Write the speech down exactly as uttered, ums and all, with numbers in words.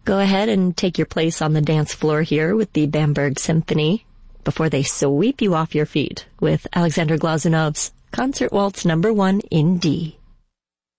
Go ahead and take your place on the dance floor here with the Bamberg Symphony before they sweep you off your feet with Alexander Glazunov's Concert Waltz Number One in D.